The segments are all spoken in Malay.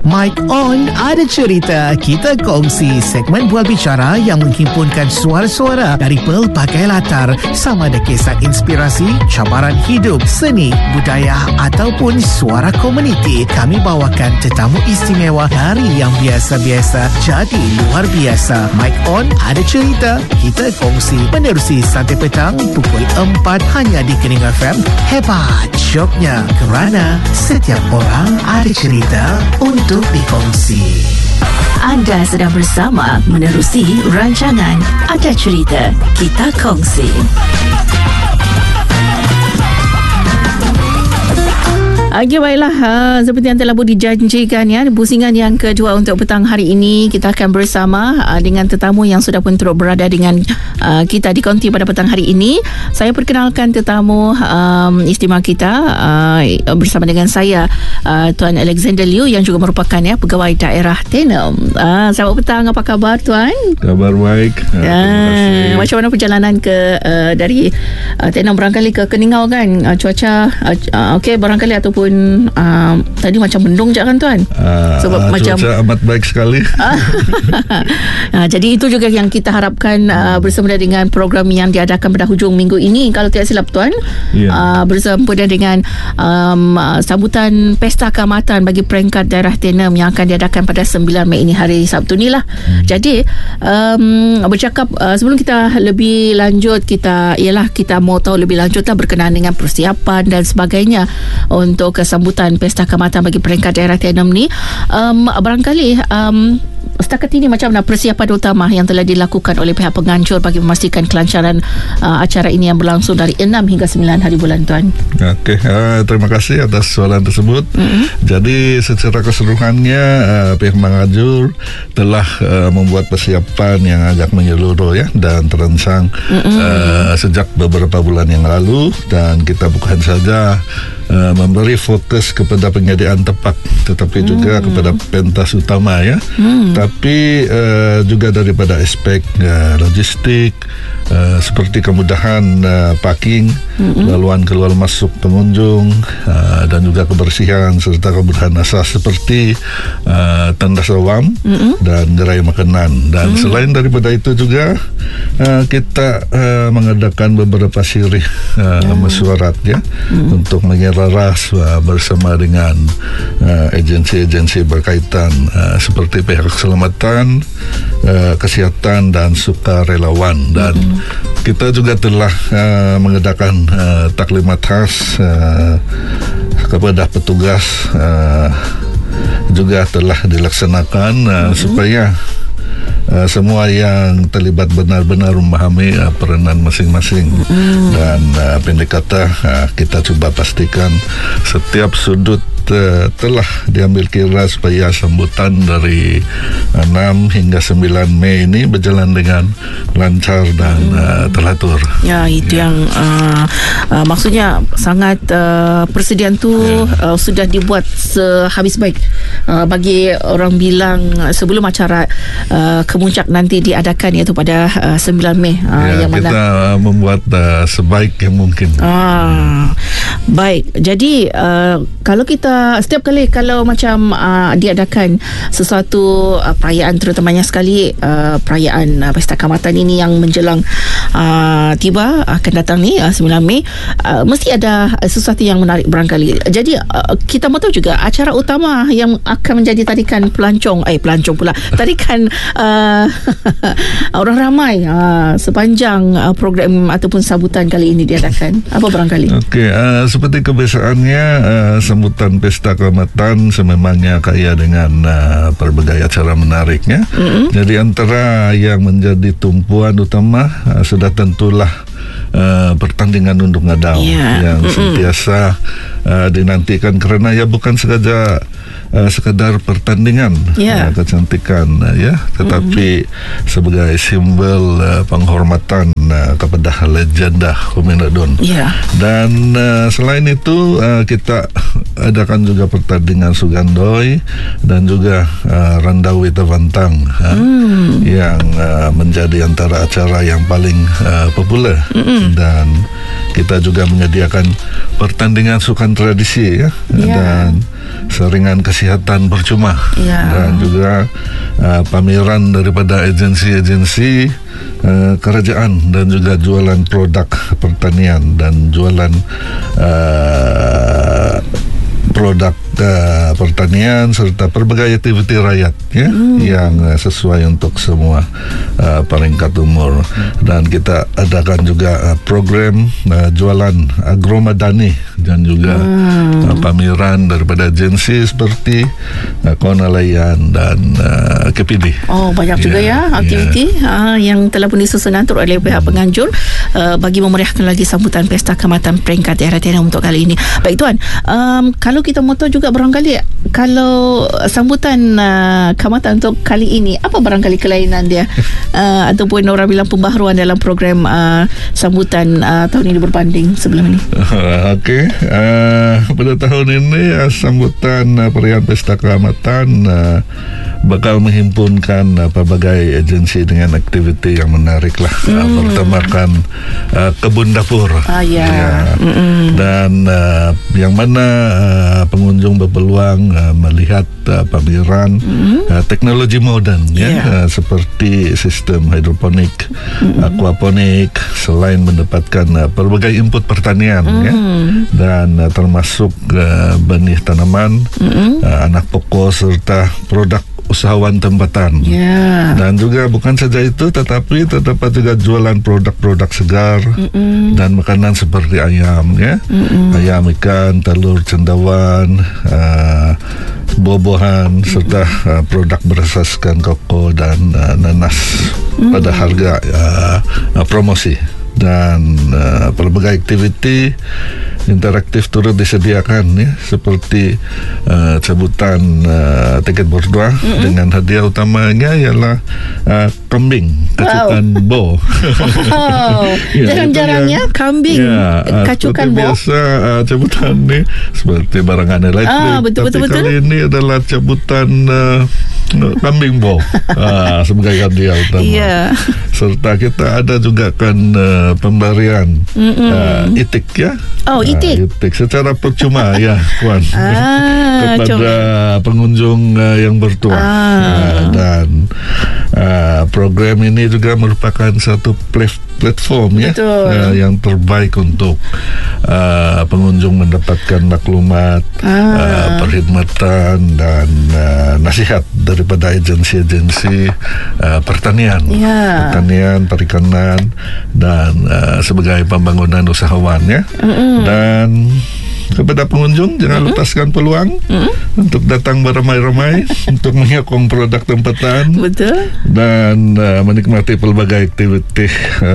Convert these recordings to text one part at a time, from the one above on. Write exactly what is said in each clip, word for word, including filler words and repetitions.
Mic On, ada cerita. Kita kongsi segmen bual bicara yang menghimpunkan suara-suara dari pelbagai latar, sama ada kisah inspirasi, cabaran hidup, seni, budaya ataupun suara komuniti. Kami bawakan tetamu istimewa dari yang biasa-biasa jadi luar biasa. Mic On, ada cerita. Kita kongsi menerusi Santai Petang pukul empat hanya di Kening F M. Hebat syoknya kerana setiap orang ada cerita untuk dikongsi. Anda sedang bersama menerusi rancangan Ada Cerita Kita Kongsi. Okey, baiklah, uh, seperti yang telah pun dijanjikan ya, pusingan yang kedua untuk petang hari ini kita akan bersama uh, dengan tetamu yang sudah pun turut berada dengan uh, kita di konti pada petang hari ini. Saya perkenalkan tetamu um, istimewa kita uh, bersama dengan saya, uh, Tuan Alexander Liu yang juga merupakan ya pegawai daerah Tenom. Uh, selamat petang, apa khabar Tuan? Kabar baik. Uh, uh, macam mana perjalanan ke uh, dari uh, Tenom barangkali ke Keningau kan? Uh, cuaca uh, uh, okey barangkali ataupun Uh, tadi macam mendung je kan Tuan? Uh, Sebab uh, macam cuaca amat baik sekali. uh, jadi itu juga yang kita harapkan uh, bersama dengan program yang diadakan pada hujung minggu ini, kalau tidak silap Tuan, yeah. uh, bersama dengan um, uh, sambutan Pesta Keamatan bagi peringkat daerah Tenom yang akan diadakan pada sembilan Mei ini, hari Sabtu ni lah. hmm. Jadi um, bercakap uh, sebelum kita lebih lanjut, kita ialah kita mau tahu lebih lanjut lah berkenaan dengan persiapan dan sebagainya untuk kesambutan Pesta Keamatan bagi peringkat daerah Tenom ni. um, Barangkali um, setakat ini macam mana persiapan utama yang telah dilakukan oleh pihak penganjur bagi memastikan kelancaran uh, acara ini yang berlangsung dari enam hingga sembilan hari bulan Tuan? Okey, uh, terima kasih atas soalan tersebut. Mm-hmm. Jadi secara keseluruhannya uh, pihak penganjur telah uh, membuat persiapan yang agak menyeluruh ya dan terancang mm-hmm. uh, sejak beberapa bulan yang lalu, dan kita bukan saja uh, memberi fokus kepada penyediaan tempat, tetapi mm. juga kepada pentas utama ya. Mm. Tapi uh, juga daripada aspek uh, logistik, uh, seperti kemudahan uh, parking, mm-hmm. laluan keluar masuk pengunjung, uh, dan juga kebersihan serta kebutuhan asas seperti uh, tanda sawam mm-hmm. dan gerai makanan. Dan mm-hmm. selain daripada itu juga uh, kita uh, mengadakan beberapa sirih uh, yeah. mesyuarat ya mm-hmm. untuk menyelaras uh, bersama dengan uh, agensi-agensi berkaitan uh, seperti pihak keselamatan, uh, kesihatan dan sukarelawan. Dan mm-hmm. kita juga telah uh, mengadakan uh, taklimat khas uh, kepada petugas, uh, juga telah dilaksanakan uh, mm-hmm. supaya Uh, semua yang terlibat benar-benar memahami uh, peranan masing-masing. Mm. Dan uh, pendek kata uh, kita cuba pastikan setiap sudut uh, telah diambil kira supaya sambutan dari enam hingga sembilan Mei ini berjalan dengan lancar dan mm. uh, teratur. Ya, itu ya. yang uh, uh, maksudnya sangat uh, persediaan tu ya. uh, sudah dibuat sehabis baik, uh, bagi orang bilang uh, sebelum acara uh, kemuncak nanti diadakan, iaitu pada uh, sembilan Mei uh, ya, yang kita mana membuat uh, sebaik yang mungkin. Ah, baik. Jadi uh, kalau kita setiap kali kalau macam uh, diadakan sesuatu uh, perayaan, terutamanya sekali uh, perayaan uh, Pesta Keamatan ini yang menjelang uh, tiba akan datang ni uh, sembilan Mei, uh, mesti ada sesuatu yang menarik barangkali. Jadi uh, kita mahu tahu juga acara utama yang akan menjadi tarikan pelancong eh pelancong pula tarikan uh, orang ramai uh, sepanjang uh, program ataupun sambutan kali ini diadakan. Apa barangkali? Okey, uh, seperti kebiasaannya uh, sambutan Pesta Keamatan sememangnya kaya dengan uh, berbagai acara menariknya. Mm-hmm. Jadi antara yang menjadi tumpuan utama uh, sudah tentulah Uh, pertandingan undung ngadau yeah. yang mm-mm. sentiasa uh, dinantikan, kerana ya bukan sahaja uh, sekadar pertandingan yeah. uh, kecantikan uh, ya, tetapi mm-hmm. sebagai simbol uh, penghormatan uh, kepada legenda Kominadun. Yeah. Dan uh, selain itu uh, kita adakan juga pertandingan Sugandoi dan juga uh, Randawi Tavantang uh, mm. yang uh, menjadi antara acara yang paling uh, populer Mm-mm. Dan kita juga menyediakan pertandingan sukan tradisi ya, yeah. dan saringan kesihatan percuma, yeah. dan juga uh, pameran daripada agensi-agensi uh, kerajaan, dan juga jualan produk pertanian dan jualan uh, produk uh, pertanian serta pelbagai aktiviti rakyat ya, hmm. yang uh, sesuai untuk semua uh, peringkat umur. Dan kita adakan juga uh, program uh, jualan agromadani dan juga hmm. uh, pameran daripada agensi seperti uh, Konalayan dan uh, K P D. Oh, banyak yeah. juga ya aktiviti yeah. uh, yang telah pun disusun atur oleh pihak hmm. penganjur uh, bagi memeriahkan lagi sambutan Pesta Kaamatan Peringkat Daerah Terengganu untuk kali ini. Baik Tuan, um, kalau kita mahu tahu juga barangkali kalau sambutan uh, Kaamatan untuk kali ini, apa barangkali kelainan dia uh, ataupun orang bilang pembaharuan dalam program uh, sambutan uh, tahun ini berbanding sebelum ini? Uh, Okey, uh, pada tahun ini uh, sambutan uh, perayaan Pesta Kaamatan uh, bakal menghimpunkan uh, pelbagai agensi dengan aktiviti yang menarik lah. Mm. Uh, bertemakan uh, kebun dapur. Ah, ya. Yeah. Yeah. Dan uh, yang mana uh, pengunjung berpeluang uh, melihat uh, pameran mm-hmm. uh, teknologi moden yeah. ya, uh, seperti sistem hidroponik, mm-hmm. aquaponik, selain mendapatkan uh, pelbagai input pertanian mm-hmm. ya, dan uh, termasuk uh, benih tanaman, mm-hmm. uh, anak pokok serta produk usahawan tempatan. Yeah. Dan juga bukan saja itu, tetapi terdapat juga jualan produk-produk segar Mm-mm. dan makanan seperti ayam ya, Mm-mm. ayam, ikan, telur, cendawan, uh, buah-buahan, Mm-mm. serta uh, produk berasaskan koko dan uh, nanas Mm-mm. pada harga uh, uh, promosi. Dan uh, pelbagai aktiviti interaktif turut disediakan ya, seperti uh, cabutan uh, tiket berdua mm-hmm. dengan hadiah utamanya ialah uh, kambing kacukan wow. bo. Wow. Ya, jarang-jarangnya yang, kambing ya, kacukan bo. Biasa uh, cabutan ni seperti barangan elektrik, ah, betul, tapi betul, kali betul. ini adalah cabutan uh, kambing bo uh, sebagai hadiah utama. Yeah. Serta kita ada juga kan uh, pemberian uh, itik ya. Oh, itik. Uh, itik secara percuma ya, Puan. Ah, kepada coba. pengunjung uh, yang bertuah. Ah. Uh, dan uh, program ini juga merupakan satu plat- platform ya, uh, yang terbaik untuk uh, pengunjung mendapatkan maklumat, ah. uh, perkhidmatan dan uh, nasihat daripada agensi-agensi uh, pertanian. Yeah. Pertanian, perikanan dan uh, sebagai pembangunan usahawan ya. Mm-hmm. Dan kepada pengunjung jangan mm-hmm. lepaskan peluang mm-hmm. untuk datang beramai-ramai untuk menyokong produk tempatan. Betul. Dan uh, menikmati pelbagai aktiviti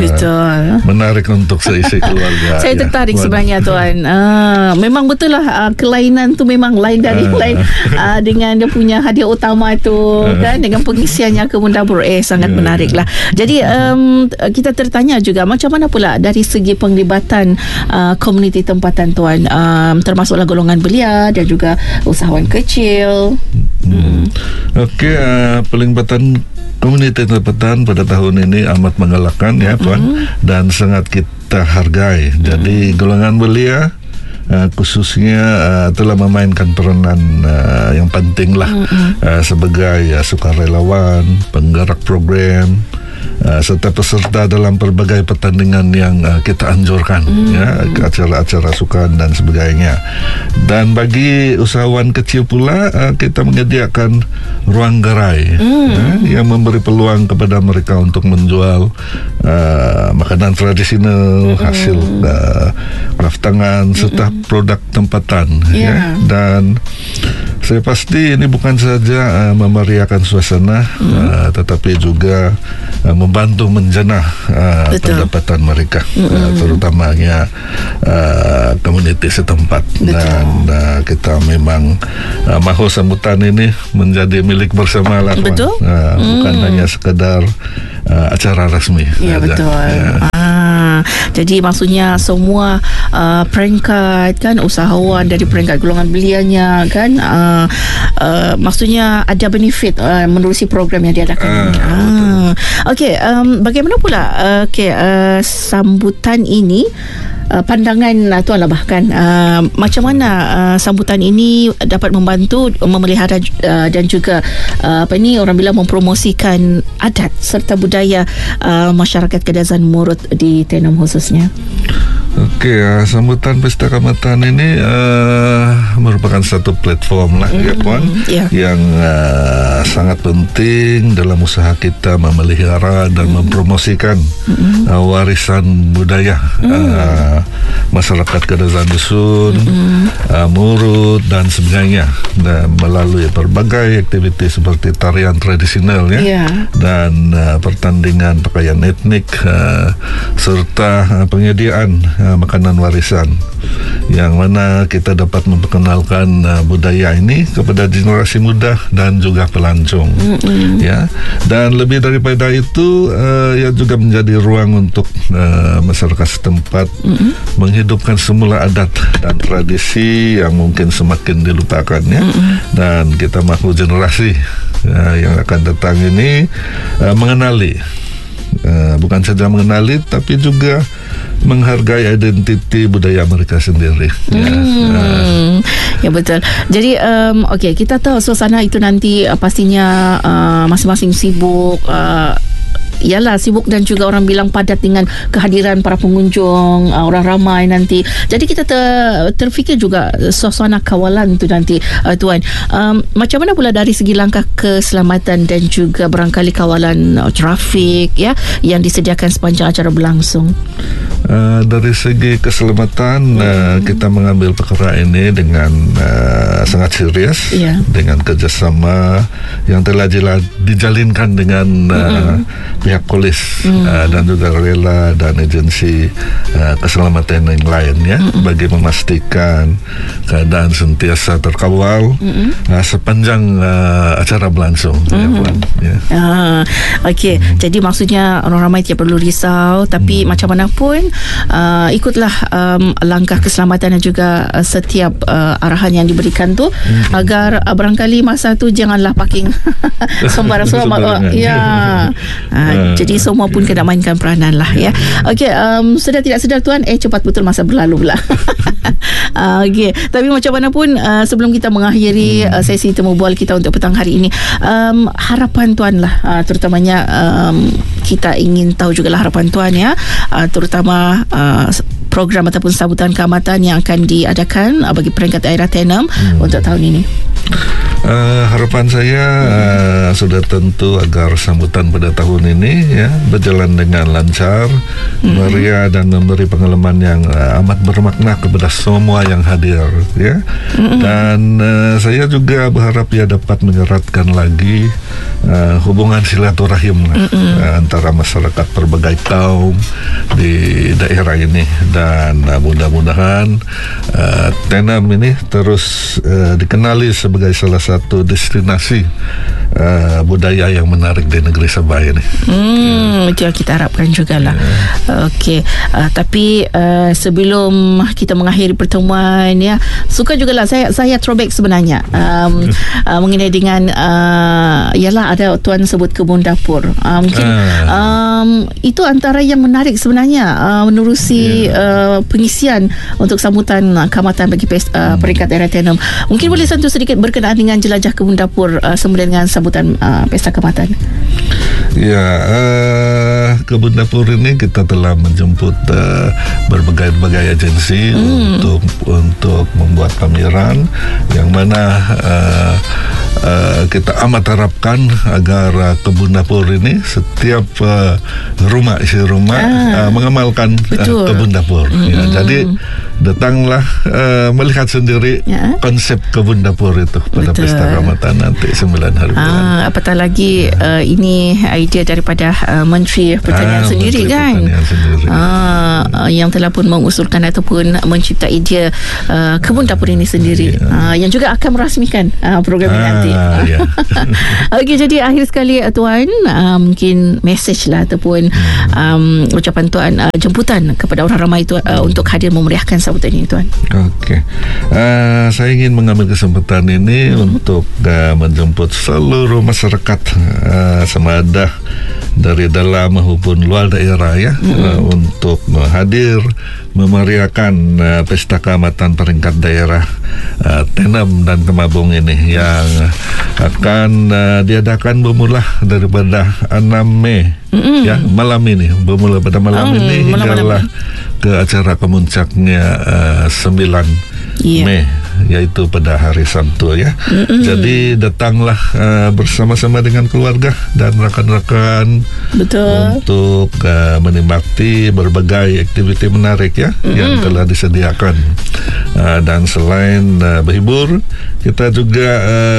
uh, menarik untuk seisi keluarga. Saya tertarik ya, sebenarnya Tuan. Uh, memang betul lah uh, kelainan tu memang lain dari uh. lain uh, dengan dia punya hadiah utama tu uh. kan, dengan pengisiannya kebun dapur eh sangat yeah. menarik lah. Jadi um, kita tertanya juga macam mana pula dari segi penglibatan uh, komuniti tempatan Tuan, uh, termasuklah golongan belia dan juga usahawan kecil. Hmm. Okey, uh, pelibatan komuniti tempatan pada tahun ini amat menggalakkan ya Puan, mm-hmm. dan sangat kita hargai. Mm-hmm. Jadi golongan belia Uh, khususnya uh, telah memainkan peranan uh, yang penting lah mm-hmm. uh, sebagai uh, sukarelawan, penggerak program, uh, serta peserta dalam pelbagai pertandingan yang uh, kita anjurkan mm-hmm. ya, acara-acara sukan dan sebagainya. Dan bagi usahawan kecil pula uh, kita menyediakan ruang gerai mm-hmm. ya, yang memberi peluang kepada mereka untuk menjual uh, makanan tradisional, mm-hmm. hasil uh, craft tangan mm-hmm. serta produk tempatan yeah. ya. Dan saya pasti ini bukan saja uh, memeriahkan suasana mm. uh, tetapi juga uh, membantu menjanah uh, pendapatan mereka, uh, terutamanya uh, komuniti setempat. Betul. Dan uh, kita memang uh, mahu sambutan ini menjadi milik bersama lah, uh, mm. bukan hanya sekadar uh, acara rasmi. Ya, betul. Ya. Ah, jadi maksudnya semua uh, peringkat kan, usahawan dari peringkat golongan beliannya kan, uh, uh, maksudnya ada benefit uh, menerusi program yang diadakan. Ah, ah. Okey, um, bagaimana pula uh, okay, uh, sambutan ini? Uh, pandangan uh, Tuan lah bahkan uh, macam mana uh, sambutan ini dapat membantu memelihara uh, dan juga uh, apa ni orang bilang mempromosikan adat serta budaya uh, masyarakat Kadazan Murut di Tenom khususnya. Okey, uh, sambutan Pesta Kaamatan ini uh, merupakan satu platform lah, mm, ya Puan, yeah. yang uh, sangat penting dalam usaha kita memelihara dan mm. mempromosikan mm. uh, warisan budaya mm. uh, masyarakat Kadazan Dusun, mm. uh, Murut dan sebagainya, dan melalui berbagai aktiviti seperti tarian tradisional ya, yeah. dan uh, pertandingan pakaian etnik uh, serta uh, penyediaan uh, makanan warisan, yang mana kita dapat memperkenalkan uh, budaya ini kepada generasi muda dan juga pelancong, mm-hmm. ya. Dan lebih daripada itu uh, ia juga menjadi ruang untuk uh, masyarakat setempat mm-hmm. menghidupkan semula adat dan tradisi yang mungkin semakin dilupakan ya, mm-hmm. dan kita mahu generasi uh, yang akan datang ini uh, mengenali, uh, bukan saja mengenali tapi juga menghargai identiti budaya mereka sendiri. Hmm. Ya, uh. ya betul. Jadi um, okey, kita tahu suasana itu nanti uh, pastinya uh, masing-masing sibuk. Uh, Yalah, sibuk dan juga orang bilang padat dengan kehadiran para pengunjung, uh, orang ramai nanti. Jadi kita ter, terfikir juga suasana kawalan tu nanti, uh, Tuan. Um, macam mana pula dari segi langkah keselamatan dan juga barangkali kawalan uh, trafik ya yang disediakan sepanjang acara berlangsung? Uh, dari segi keselamatan, hmm. uh, kita mengambil perkara ini dengan uh, sangat serius, yeah. dengan kerjasama yang telah jela, dijalinkan dengan uh, hmm. pihak polis hmm. uh, dan juga rela dan agensi uh, keselamatan yang lain ya, hmm. bagi memastikan keadaan sentiasa terkawal hmm. uh, sepanjang uh, acara berlangsung. Hmm. Ya, ya. Ah, Okey, hmm. jadi maksudnya orang ramai tidak perlu risau, tapi hmm. macam mana pun uh, ikutlah um, langkah keselamatan dan juga uh, setiap uh, arahan yang diberikan tu, hmm. agar uh, barangkali masa tu janganlah parking sembarang-sembarang. Ya. Uh, jadi semua pun kena mainkan peranan lah ya. Okey, um, sedar tidak sedar Tuan, eh cepat betul masa berlalu pula. uh, Okey, tapi macam mana pun uh, sebelum kita mengakhiri uh, sesi temu bual kita untuk petang hari ini, um, harapan Tuan lah, uh, terutamanya um, kita ingin tahu jugalah harapan Tuan ya, uh, terutama uh, program ataupun sambutan keamatan yang akan diadakan uh, bagi peringkat daerah Tenom hmm. untuk tahun ini. Uh, harapan saya uh, sudah tentu agar sambutan pada tahun ini ya berjalan dengan lancar, mm-hmm. meriah dan memberi pengalaman yang uh, amat bermakna kepada semua yang hadir ya. Mm-hmm. Dan uh, saya juga berharap ia dapat menyeratkan lagi uh, hubungan silaturahim mm-hmm. uh, antara masyarakat berbagai kaum di daerah ini, dan uh, mudah-mudahan uh, Tenom ini terus uh, dikenali sebagai salah satu destinasi uh, budaya yang menarik di negeri Sabah ini. Hmm, itu yang kita harapkan jugalah. Yeah. Okey, uh, tapi uh, sebelum kita mengakhiri pertemuan ya, suka jugalah saya saya throwback sebenarnya um, uh, mengenai dengan uh, ialah ada Tuan sebut kebun dapur. Uh, mungkin uh. um, itu antara yang menarik sebenarnya uh, menerusi yeah. uh, pengisian untuk sambutan uh, keamatan bagi pes, uh, peringkat daerah Tenom. Mungkin boleh sentuh sedikit berkenaan dengan jelajah kebun dapur uh, semula dengan sambutan uh, Pesta Kaamatan. Ya, uh, kebun dapur ini kita telah menjemput uh, berbagai-bagai agensi hmm. untuk untuk membuat pameran yang mana uh, uh, kita amat harapkan agar uh, kebun dapur ini setiap uh, rumah isi rumah ah, uh, mengamalkan uh, kebun dapur. Hmm. Ya, jadi datanglah uh, melihat sendiri ya. konsep kebun dapur itu pada Betul. Pesta Kaamatan nanti sembilan hari bulan. Ah, apatah lagi uh, ini idea daripada uh, Menteri Pertanian ah, sendiri Menteri kan Pertanian sendiri. Ah, uh, yang telah pun mengusulkan ataupun mencipta idea uh, kebun dapur ini sendiri, yeah. uh, yang juga akan merasmikan uh, program ini ah, nanti nanti. Ah, ya. Okey, jadi akhir sekali uh, Tuan, uh, mungkin message lah ataupun um, ucapan Tuan, uh, jemputan kepada orang ramai Tuan, uh, untuk hadir memeriahkan sambutan ini Tuan. Okey, uh, saya ingin mengambil kesempatan ini hmm. untuk uh, menjemput seluruh masyarakat uh, sama ada dari dalam maupun luar daerah ya, hmm. uh, untuk uh, hadir memeriahkan uh, pesta keamatan peringkat daerah uh, Tenom dan Temabung ini yang akan uh, diadakan bermula daripada enam Mei mm-hmm. ya, malam ini, bermula pada malam mm, ini hinggalah ke acara kemuncaknya uh, sembilan yeah. Mei, yaitu pada hari Sabtu ya. Mm-hmm. Jadi datanglah uh, bersama-sama dengan keluarga dan rakan-rakan. Betul. Untuk uh, menikmati berbagai aktiviti menarik ya mm-hmm. yang telah disediakan. Uh, dan selain uh, berhibur, kita juga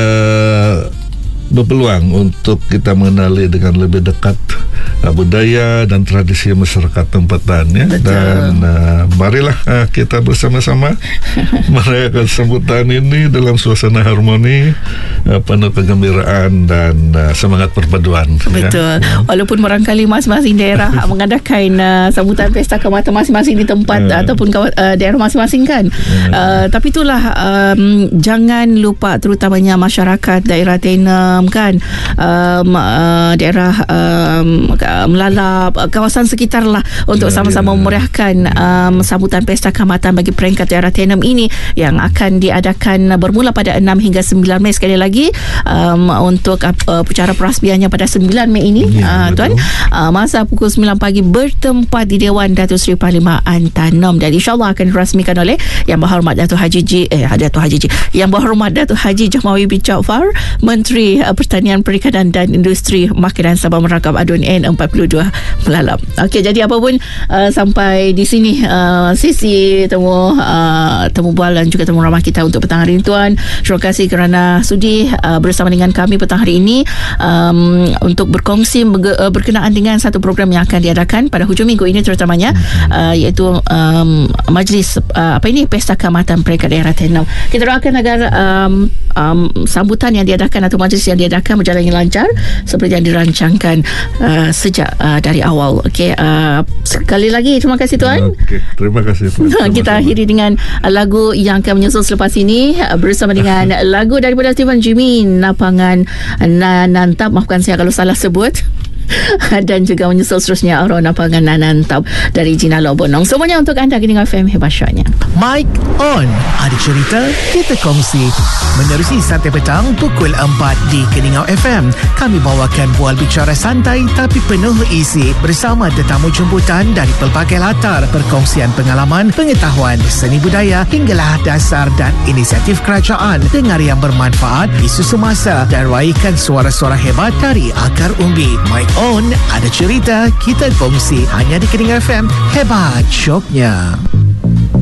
uh, berpeluang untuk kita mengenali dengan lebih dekat uh, budaya dan tradisi masyarakat tempatan ya. Dan uh, marilah uh, kita bersama-sama merayakan sambutan ini dalam suasana harmoni, uh, penuh kegembiraan dan uh, semangat perpaduan. Betul. Ya. Walaupun barangkali masing-masing daerah mengadakan uh, sambutan pesta keamatan masing-masing di tempat uh. ataupun uh, daerah masing-masing kan. Uh. Uh, tapi itulah um, jangan lupa terutamanya masyarakat daerah Tenom kan, um, uh, daerah um, Melalap, kawasan sekitar lah, untuk ya, sama-sama ya. memeriahkan um, sambutan pesta keamatan bagi peringkat daerah Tenom ini yang akan diadakan bermula pada enam hingga sembilan Mei. Sekali lagi um, untuk uh, upacara perasmiannya pada sembilan Mei ini ya, uh, Tuan, uh, masa pukul sembilan pagi bertempat di Dewan Datuk Seri Parlimen Tenom, dan insyaAllah akan dirasmikan oleh Yang Berhormat Datuk Haji J, eh Datuk Haji J, Yang Berhormat Datuk Haji Jamawi bin Jaafar, Menteri Pertanian, Perikanan dan Industri Makanan Sabah Merangkap Adun N empat puluh dua Melalap. Okey, jadi apapun uh, sampai di sini uh, sesi temu uh, temu bual dan juga temu ramah kita untuk petang hari ini Tuan. Terima kasih kerana sudi uh, bersama dengan kami petang hari ini um, untuk berkongsi berge- uh, berkenaan dengan satu program yang akan diadakan pada hujung minggu ini terutamanya, uh, iaitu um, majlis uh, apa ini Pesta Keamatan Peringkat Daerah Tenom. Kita doakan agar um, um, sambutan yang diadakan atau majlis yang diadakan berjalan yang lancar seperti yang dirancangkan uh, sejak uh, dari awal. Okey, uh, sekali lagi terima kasih Tuan. Okey, terima kasih. Kita akhiri dengan uh, lagu yang akan menyusul selepas ini uh, bersama dengan lagu daripada Stephen Jimmy, Napangan Nanantap, maafkan saya kalau salah sebut. Dan juga menyusul seterusnya Arona Pangan Nanantap dari Gina Lobonong. Semuanya untuk anda, Geningan F M, hebatnya. Mic on. Ada cerita kita kongsi. Menerusi Santai Petang pukul empat di Geningan F M. Kami bawakan bual bicara santai tapi penuh isi bersama tetamu jemputan dari pelbagai latar, perkongsian pengalaman, pengetahuan, seni budaya hinggalah dasar dan inisiatif kerajaan. Dengar yang bermanfaat, isu semasa dan raikan suara-suara hebat dari akar umbi. Mic on, ada cerita kita kongsi hanya di Geningan F M. Hebat syoknya.